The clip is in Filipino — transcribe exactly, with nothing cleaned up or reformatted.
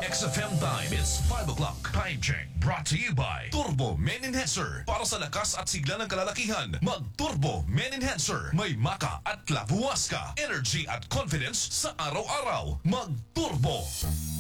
X F M time is five o'clock. Time check brought to you by Turbo Men Enhancer. Para sa lakas at sigla ng kalalakihan, mag-Turbo Men Enhancer. May maka at labuwas ka. Energy at confidence sa araw-araw. Mag-Turbo.